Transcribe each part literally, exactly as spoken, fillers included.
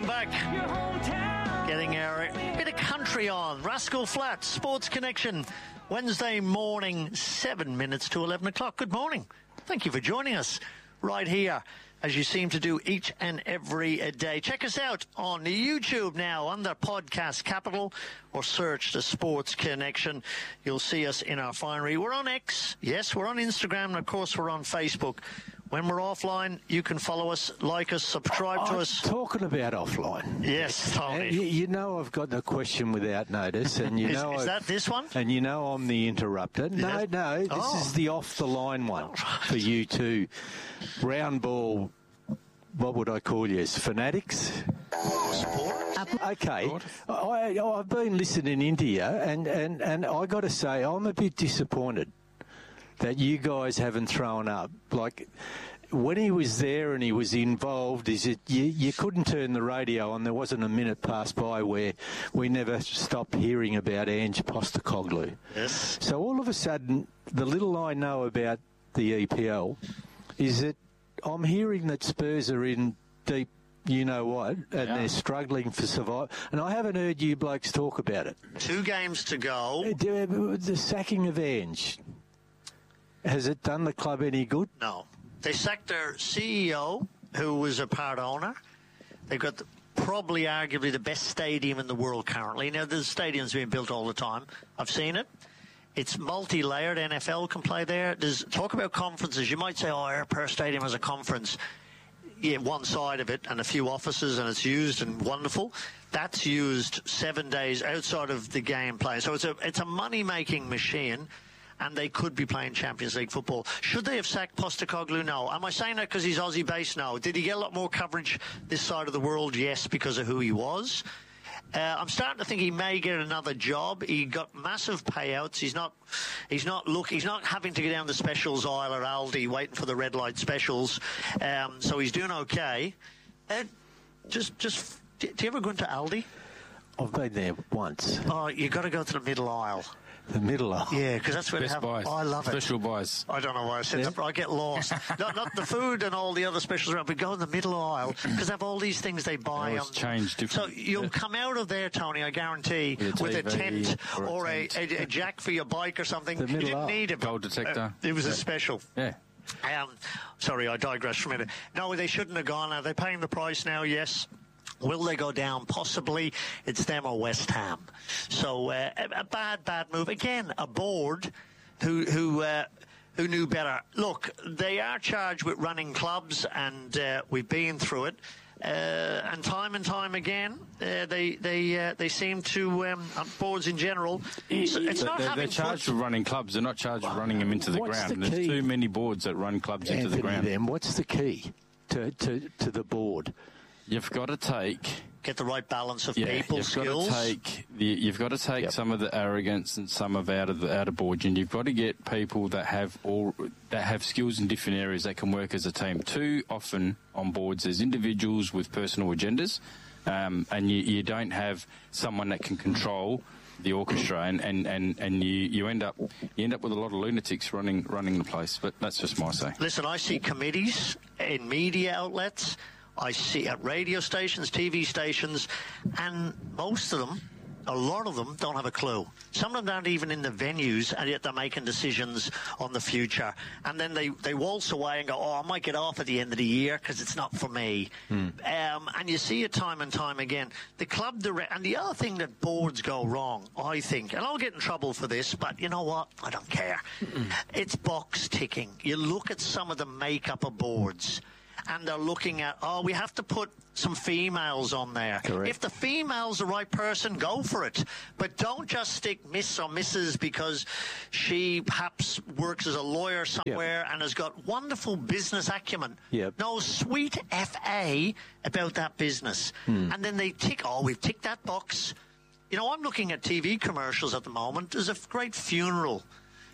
Welcome back. Getting our bit of country on. Rascal Flatts, Sports Connection. Wednesday morning, seven minutes to eleven o'clock. Good morning. Thank you for joining us right here, as you seem to do each and every day. Check us out on YouTube now under Podcast Capital, or search the Sports Connection. You'll see us in our finery. We're on X. Yes, we're on Instagram. And, of course, we're on Facebook. When we're offline, you can follow us, like us, subscribe oh, to us. Talking about offline. Yes, Tony. You, you know I've got the question without notice. and you is, know Is I've, that this one? And you know I'm the interrupter. No, Yes. no, this Oh. is the off-the-line one for you two. Round ball, what would I call you? Fanatics? Okay, I, I've been listening into you, and, and, and I got to say, I'm a bit disappointed that you guys haven't thrown up. Like, when he was there and he was involved, is it you, you couldn't turn the radio on. There wasn't a minute passed by where we never stopped hearing about Ange Postecoglou. Yes. So all of a sudden, the little I know about the E P L is that I'm hearing that Spurs are in deep you-know-what, and yeah. they're struggling for survival. And I haven't heard you blokes talk about it. Two games to go. The sacking of Ange, has it done the club any good? No. They sacked their C E O, who was a part owner. They've got the, probably arguably the best stadium in the world currently. Now, the stadium's being built all the time. I've seen it. It's multi-layered. N F L can play there. There's talk about conferences. You might say, oh, Air Perth Stadium has a conference. Yeah, one side of it and a few offices, and it's used and wonderful. That's used seven days outside of the game play. So it's a it's a money-making machine, and they could be playing Champions League football. Should they have sacked Postecoglou? No. Am I saying that because he's Aussie-based? No. Did he get a lot more coverage this side of the world? Yes, because of who he was. Uh, I'm starting to think he may get another job. He got massive payouts. He's not, he's not look, he's not having to go down the specials aisle or Aldi waiting for the red light specials. Um, so he's doing okay. Uh, just, just, do you ever go into Aldi? I've been there once. Oh, you got to go to the middle aisle. The middle aisle. Yeah, because that's where Best they have. buys. Oh, I love Special it. Special buys. I don't know why I said Yeah. that, but I get lost. not, not the food and all the other specials around, but go in the middle aisle because they have all these things they buy. They on, always change different. So you'll come out of there, Tony, I guarantee, With a with a T V tent or a or a, tent. a, a jack for your bike or something. The You middle didn't aisle. need it. Gold detector. Uh, it was Yeah. a special. Yeah. Um, sorry, I digress for a minute. No, they shouldn't have gone. Are they paying the price now? Yes. Will they go down? Possibly. It's them or West Ham. So uh, a, a bad, bad move. Again, a board who who uh, who knew better. Look, they are charged with running clubs, and uh, we've been through it. Uh, and time and time again, uh, they they uh, they seem to um, on boards in general. It's, it's But not they're, having they're charged foot- with running clubs. They're not charged with running them into the What's ground. the There's key? too many boards that run clubs into Anthony, the ground. then, what's the key to, to, to the board? You've got to take. get the right balance of Yeah, people, you've skills. got to take the, you've got to take Yep. some of the arrogance and some of out of the out of board, and you've got to get people that have all that have skills in different areas that can work as a team. Too often on boards, there's individuals with personal agendas, um, and you, you don't have someone that can control the orchestra, and, and, and, and you, you end up you end up with a lot of lunatics running running the place. But that's just my say. Listen, I see committees in media outlets. I see at radio stations, T V stations, and most of them, a lot of them, don't have a clue. Some of them aren't even in the venues, and yet they're making decisions on the future. And then they, they waltz away and go, oh, I might get off at the end of the year because it's not for me. Hmm. Um, and you see it time and time again. The club direct, and the other thing that boards go wrong, I think, and I'll get in trouble for this, but you know what? I don't care. Mm-mm. It's box ticking. You look at some of the makeup of boards, and they're looking at, oh, we have to put some females on there. Correct. If the female's the right person, go for it. But don't just stick Miss or Missus because she perhaps works as a lawyer somewhere Yep. and has got wonderful business acumen. Yep. No sweet F A about that business. Hmm. And then they tick, oh, we've ticked that box. You know, I'm looking at T V commercials at the moment. There's a great funeral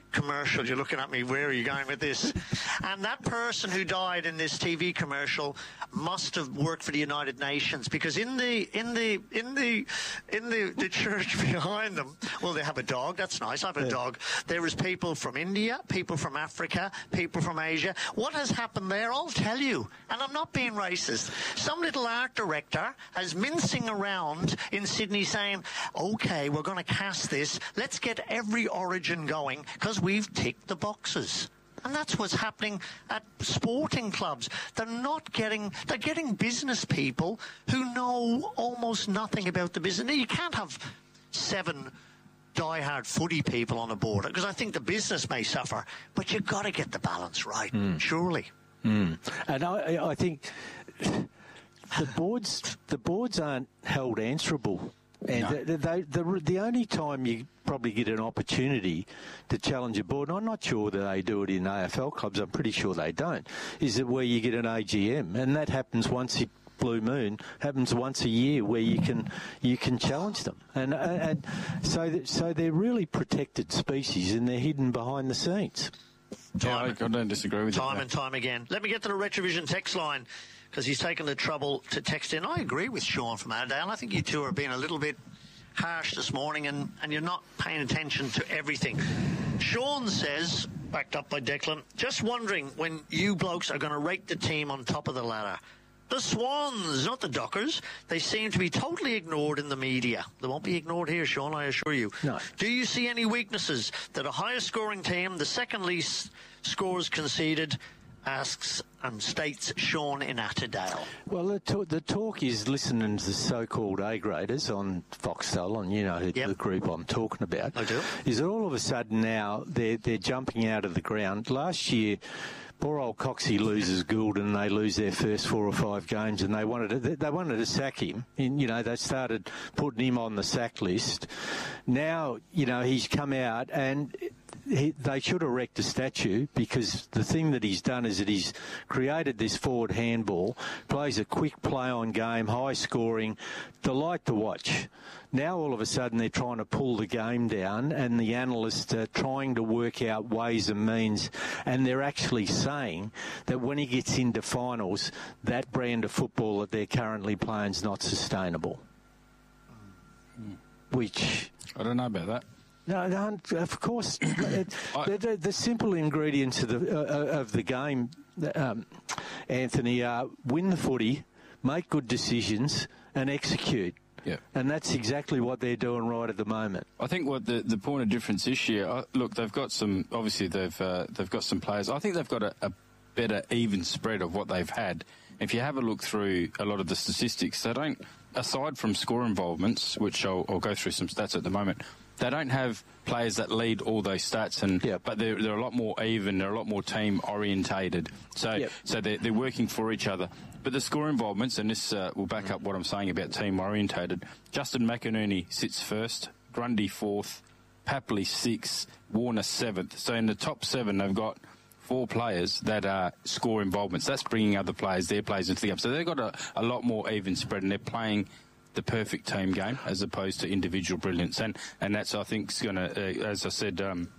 commercial. You're looking at me, where are you going with this? And that person who died in this T V commercial must have worked for the United Nations, because in the in the in the in the, the church behind them, well, they have a dog. That's nice. I have a yeah. dog. There is people from India, people from Africa, people from Asia. What has happened there? I'll tell you. And I'm not being racist. Some little art director is mincing around in Sydney saying, okay, we're going to cast this. Let's get every origin going because we've ticked the boxes. And that's what's happening at sporting clubs. They're not getting, they're getting business people who know almost nothing about the business. Now, you can't have seven diehard footy people on a board, because I think the business may suffer, but you've got to get the balance right, mm. surely. Mm. And I, I think the boards, the boards aren't held answerable. And no. they, they, the, the only time you probably get an opportunity to challenge a board, and I'm not sure that they do it in A F L clubs, I'm pretty sure they don't, is that where you get an A G M, and that happens once a blue moon, happens once a year, where you can you can challenge them. And, and so, that, so they're really protected species, and they're hidden behind the scenes. Time, yeah, I, I don't disagree with time you. Time and time again. Let me get to the Retrovision text line, because he's taken the trouble to text in. I agree with Sean from Adale. I think you two are being a little bit harsh this morning, and, and you're not paying attention to everything. Sean says, backed up by Declan, just wondering when you blokes are going to rate the team on top of the ladder. The Swans, not the Dockers. They seem to be totally ignored in the media. They won't be ignored here, Sean, I assure you. No. Do you see any weaknesses? They're the highest scoring team, the second least scores conceded, asks and states Sean in Attadale. Well, the, to- the talk is listening to the so-called A-graders on Foxtel, and you know who, yep. the group I'm talking about. I do. Is that all of a sudden now they're, they're jumping out of the ground. Last year, poor old Coxie loses Gould, and they lose their first four or five games, and they wanted to, they wanted to sack him. And, you know, they started putting him on the sack list. Now, you know, he's come out, and he, they should erect a statue, because the thing that he's done is that he's created this forward handball, plays a quick play-on game, high-scoring, delight to watch. Now, all of a sudden, they're trying to pull the game down, and the analysts are trying to work out ways and means, and they're actually saying that when he gets into finals, that brand of football that they're currently playing is not sustainable. Mm. Which... I don't know about that. No, no, of course. it, the, the, the simple ingredients of the, uh, of the game, um, Anthony, are win the footy, make good decisions, and execute. Yeah. And that's exactly what they're doing right at the moment. I think what the, the point of difference this year, uh, look, they've got some, obviously they've uh, they've got some players. I think they've got a, a better even spread of what they've had. If you have a look through a lot of the statistics, they don't, aside from score involvements, which I'll, I'll go through some stats at the moment, they don't have players that lead all those stats, and yep. but they're, they're a lot more even, they're a lot more team orientated. So yep. so they're, they're working for each other. But the score involvements, and this uh, will back up what I'm saying about team orientated, Justin McInerney sits first, Grundy fourth, Papley sixth, Warner seventh. So in the top seven, they've got four players that are score involvements. That's bringing other players, their players into the game. So they've got a, a lot more even spread, and they're playing the perfect team game as opposed to individual brilliance, and and that's I think is going to, uh, as I said, um,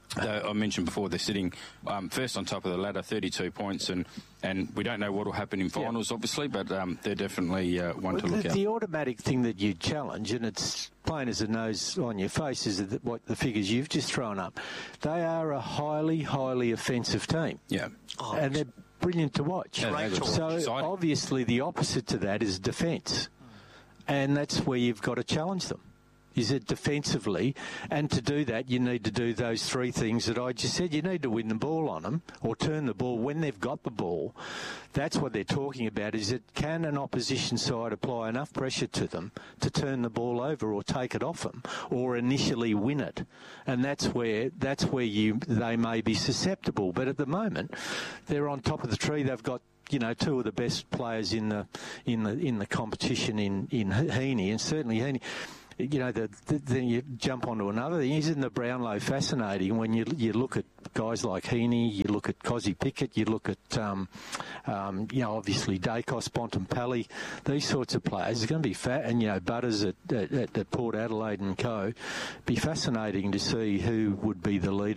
I mentioned before, they're sitting um, first on top of the ladder, thirty-two points, and and we don't know what will happen in finals, yeah. obviously, but um, they're definitely uh, one well, to look the, at. The automatic thing that you challenge, and it's plain as a nose on your face, is that what the figures you've just thrown up. They are a highly, highly offensive team. Yeah, oh, and they're brilliant to watch. Yeah, so exciting. Obviously, the opposite to that is defence. And that's where you've got to challenge them, is it defensively. And to do that, you need to do those three things that I just said. You need to win the ball on them, or turn the ball when they've got the ball. That's what they're talking about, is it can an opposition side apply enough pressure to them to turn the ball over or take it off them, or initially win it. And that's where that's where you they may be susceptible. But at the moment, they're on top of the tree. They've got, you know, two of the best players in the in the in the competition in in Heaney, and certainly Heaney. You know, the, the, then you jump onto another thing. Isn't the Brownlow fascinating when you you look at guys like Heaney, you look at Cozzy Pickett, you look at um, um, you know, obviously Dacos, Bontempelli, these sorts of players. It's going to be fat, and you know, Butters at, at, at Port Adelaide and co. Be fascinating to see who would be the leader.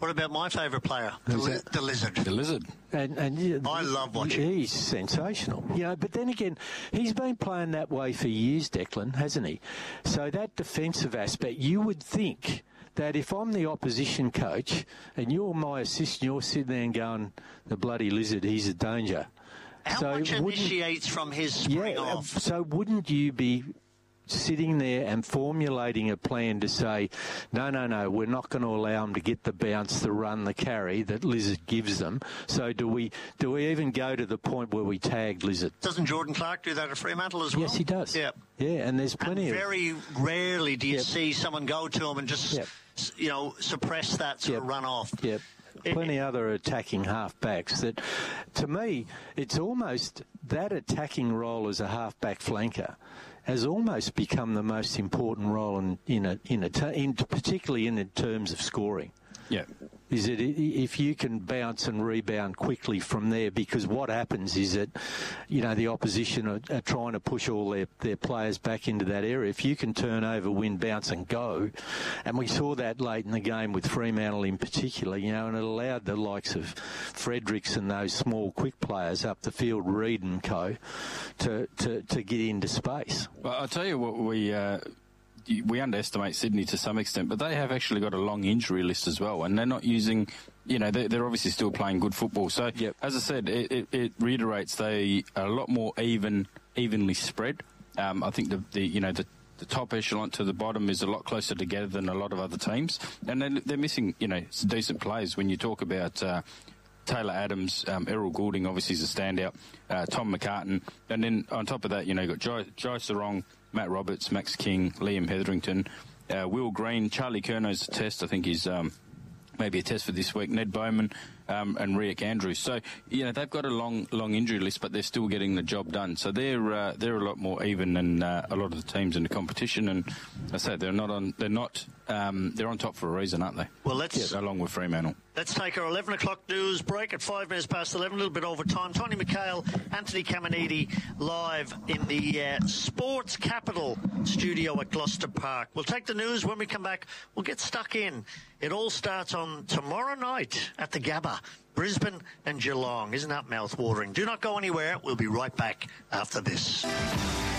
What about my favourite player, the, li- the Lizard? The Lizard. And, and yeah, I love watching. He's sensational, you know. But then again, he's been playing that way for years, Declan, hasn't he? So that defensive aspect, you would think that if I'm the opposition coach and you're my assistant, you're sitting there and going, the bloody Lizard, he's a danger. How so much initiates from his spring yeah, off? So wouldn't you be sitting there and formulating a plan to say, no, no, no, we're not going to allow them to get the bounce, the run, the carry that Lizard gives them. So do we do we even go to the point where we tag Lizard? Doesn't Jordan Clark do that at Fremantle as well? Yes, he does. Yeah. Yeah, and there's plenty and of... very rarely do you Yep. see someone go to him and just, Yep. you know, suppress that sort Yep. of run off. Yep. Plenty other attacking half-backs that, to me, it's almost that attacking role as a half-back flanker has almost become the most important role in in a, in, a t- in particularly in terms of scoring. Yeah. Is that if you can bounce and rebound quickly from there, because what happens is that, you know, the opposition are, are trying to push all their, their players back into that area. If you can turn over, win, bounce and go, and we saw that late in the game with Fremantle in particular, you know, and it allowed the likes of Fredericks and those small quick players up the field, Reid and co, to, to, to get into space. Well, I'll tell you what we... Uh we underestimate Sydney to some extent, but they have actually got a long injury list as well, and they're not using, you know, they're, they're obviously still playing good football. So, yep. as I said, it, it, it reiterates they are a lot more even, evenly spread. Um, I think the, the you know, the, the top echelon to the bottom is a lot closer together than a lot of other teams, and they're, they're missing, you know, some decent players. When you talk about uh, Taylor Adams, um, Errol Goulding obviously is a standout, uh, Tom McCartan, and then on top of that, you know, you've got Joe, Joe Sarong, Matt Roberts, Max King, Liam Hetherington, uh, Will Green, Charlie Curnow's a test. I think he's um, maybe a test for this week. Ned Bowman um, and Riek Andrews. So, you know, they've got a long, long injury list, but they're still getting the job done. So they're uh, they're a lot more even than uh, a lot of the teams in the competition. And I say they're not on. They're not. Um, they're on top for a reason, aren't they? Well, let's yeah, along with Fremantle. Let's take our eleven o'clock news break at five minutes past eleven, a little bit over time. Tony McHale, Anthony Caminiti, live in the uh, sports capital studio at Gloucester Park. We'll take the news. When we come back, we'll get stuck in. It all starts on tomorrow night at the Gabba, Brisbane and Geelong. Isn't that mouth-watering? Do not go anywhere. We'll be right back after this.